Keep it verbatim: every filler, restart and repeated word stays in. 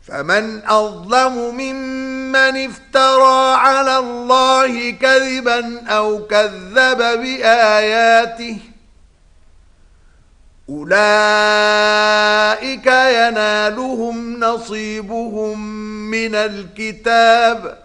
فمن أظلم ممن افترى على الله كذبا أو كذب بآياته أولئك ينالهم نصيبهم من الكتاب